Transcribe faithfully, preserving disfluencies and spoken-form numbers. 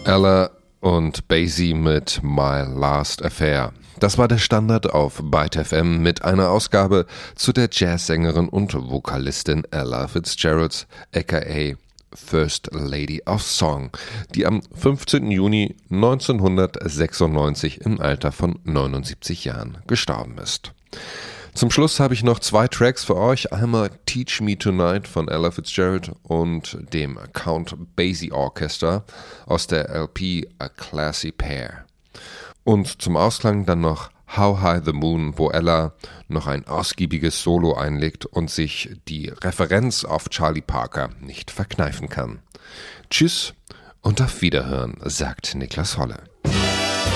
Ella und Basie mit My Last Affair. Das war der Standard auf Byte F M mit einer Ausgabe zu der Jazzsängerin und Vokalistin Ella Fitzgerald, aka First Lady of Song, die am fünfzehnten Juni neunzehnhundertsechsundneunzig im Alter von neunundsiebzig Jahren gestorben ist. Zum Schluss habe ich noch zwei Tracks für euch. Einmal Teach Me Tonight von Ella Fitzgerald und dem Count Basie Orchestra aus der L P A Classy Pair. Und zum Ausklang dann noch How High the Moon, wo Ella noch ein ausgiebiges Solo einlegt und sich die Referenz auf Charlie Parker nicht verkneifen kann. Tschüss und auf Wiederhören, sagt Niklas Holle.